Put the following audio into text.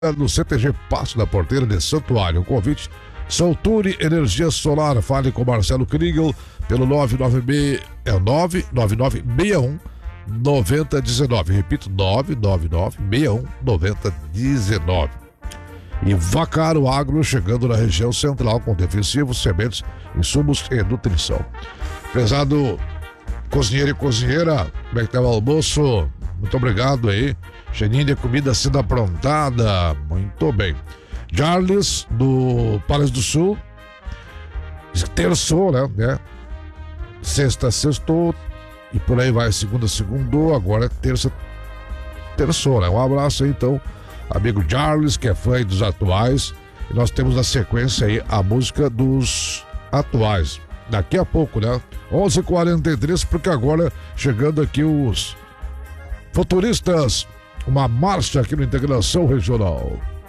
no CTG Passo da Porteira de Santuário. O convite: Solture Energia Solar. Fale com Marcelo Kriegel pelo 99961 9019. Repito, 99961 9019. E Vacaro Agro chegando na região central com defensivos, sementes, insumos e nutrição. Pesado cozinheiro e cozinheira, como é que tá o almoço? Muito obrigado aí. Cheirinho de comida sendo aprontada. Muito bem. Charles, do Palácio do Sul. Terçou, né? Sexta, sextou. E por aí vai. Segunda, segundou. Agora terça, terçou, né? Um abraço aí, então, amigo Charles, que é fã aí dos atuais. E nós temos na sequência aí a música dos atuais. Daqui a pouco, né? 11h43, porque agora chegando aqui os futuristas. Uma marcha aqui no Integração Regional.